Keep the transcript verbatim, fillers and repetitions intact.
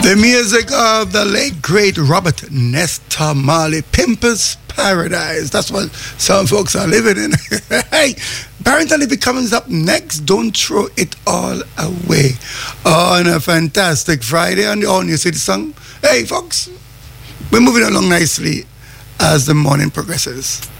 The music of the late great Robert Nesta Marley, Pimpers Paradise. That's what some folks are living in. Hey, Barrington Levy comes up next. Don't throw it all away. On a fantastic Friday on the All New City Song. Hey, folks, we're moving along nicely as the morning progresses.